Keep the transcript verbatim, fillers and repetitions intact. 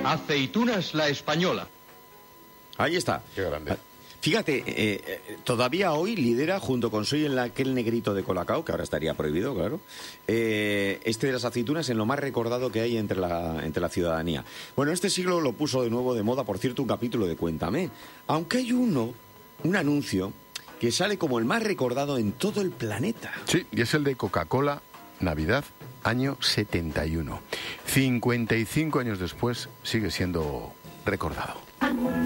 Aceitunas La Española. Ahí está. Qué grande. Fíjate, eh, eh, todavía hoy lidera, junto con Soy en aquel negrito de Colacao, que ahora estaría prohibido, claro, eh, este de las aceitunas en lo más recordado que hay entre la, entre la ciudadanía. Bueno, este siglo lo puso de nuevo de moda, por cierto, un capítulo de Cuéntame. Aunque hay uno, un anuncio, que sale como el más recordado en todo el planeta. Sí, y es el de Coca-Cola, Navidad, año setenta y uno. cincuenta y cinco años después sigue siendo recordado.